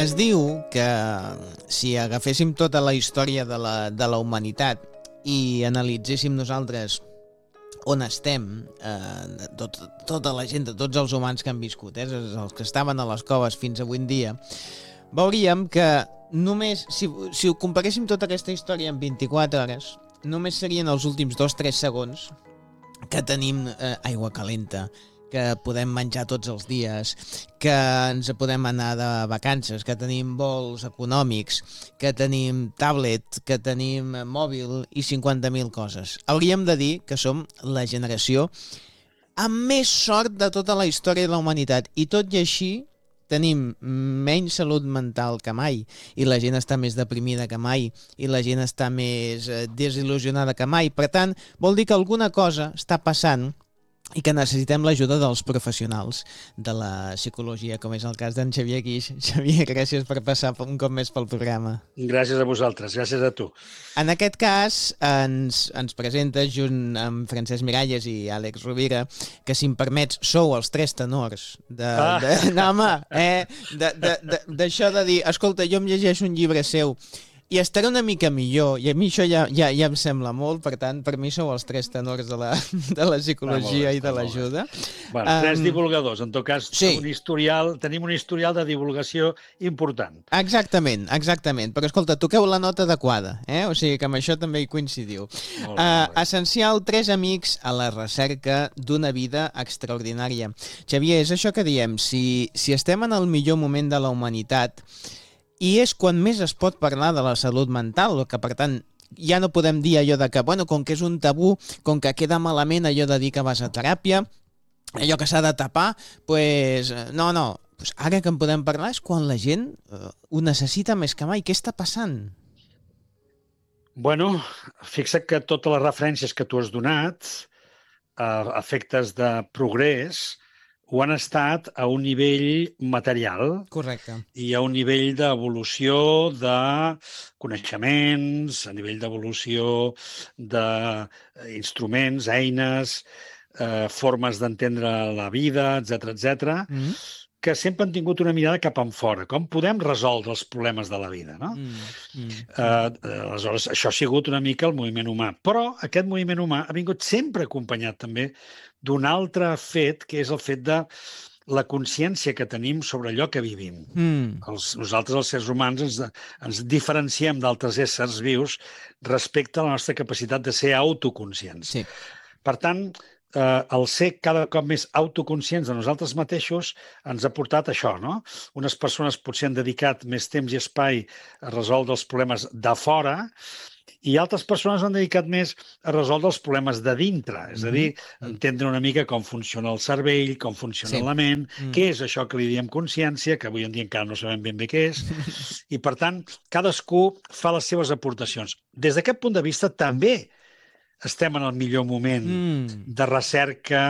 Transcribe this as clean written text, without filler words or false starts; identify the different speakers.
Speaker 1: Es diu que si agaféssim tota la història de la humanitat i analitzéssim nosaltres on estem, tota la gent, tots els humans que han viscut, els que estaven a les coves fins avui en dia, veuríem que només, si ho comparéssim tota aquesta història en 24 hores, només serien els últims 2-3 segons que tenim aigua calenta, que podem menjar tots els dies, que ens podem anar de vacances, que tenim vols econòmics, que tenim tablet, que tenim mòbil i 50.000 coses. Hauríem de dir que som la generació amb més sort de tota la història de la humanitat, i tot i així tenim menys salut mental que mai, i la gent està més deprimida que mai, i la gent està més desil·lusionada que mai. Per tant, vol dir que alguna cosa està passant i que necessitem l'ajuda dels professionals de la psicologia, com és el cas d'en Xavier Guix. Xavier, gràcies per passar un cop més pel programa.
Speaker 2: Gràcies a vosaltres, gràcies a tu.
Speaker 1: En aquest cas, ens presentes, junt amb Francesc Miralles i Àlex Rovira, que, si em permets, sou els tres tenors d'això de dir, escolta, jo em llegeixo un llibre seu i estaré una mica millor, i a mi això ja em sembla molt. Per tant, per mi sou els tres tenors de la psicologia i de l'ajuda.
Speaker 2: Bueno, tres divulgadors, en tot cas, sí. Tenim un historial de divulgació important.
Speaker 1: Exactament. Però escolta, toqueu la nota adequada, o sigui que amb això també hi coincidiu.
Speaker 2: Molt bé.
Speaker 1: Essencial, tres amics a la recerca d'una vida extraordinària. Xavier, és això que diem, si estem en el millor moment de la humanitat, i és quan més es pot parlar de la salut mental, que per tant ja no podem dir allò de que, bueno, com que és un tabú, com que queda malament allò de dir que vas a teràpia, allò que s'ha de tapar, pues no. Pues ara que en podem parlar és quan la gent ho necessita més que mai. Què està passant?
Speaker 2: Bueno, fixa't que totes les referències que tu has donat, a efectes de progrés, ho han estat a un nivell material.
Speaker 1: Correcte.
Speaker 2: I a un nivell d'evolució de coneixements, a nivell d'evolució d'instruments, eines, formes d'entendre la vida, etc., que sempre han tingut una mirada cap enfora. Com podem resoldre els problemes de la vida, no? Aleshores, això ha sigut una mica el moviment humà. Però aquest moviment humà ha vingut sempre acompanyat també d'un altre fet, que és el fet de la consciència que tenim sobre allò que vivim. Nosaltres, els éssers humans, ens diferenciem d'altres éssers vius respecte a la nostra capacitat de ser autoconscients.
Speaker 1: Sí.
Speaker 2: Per tant, el ser cada cop més autoconscients de nosaltres mateixos ens ha portat això, no? Unes persones potser han dedicat més temps i espai a resoldre els problemes de fora, i altres persones han dedicat més a resoldre els problemes de dintre, és a dir, entendre una mica com funciona el cervell, com funciona la ment, què és això que li diem consciència, que avui en dia encara no sabem ben bé què és, i per tant, cadascú fa les seves aportacions. Des d'aquest punt de vista, també estem en el millor moment de recerca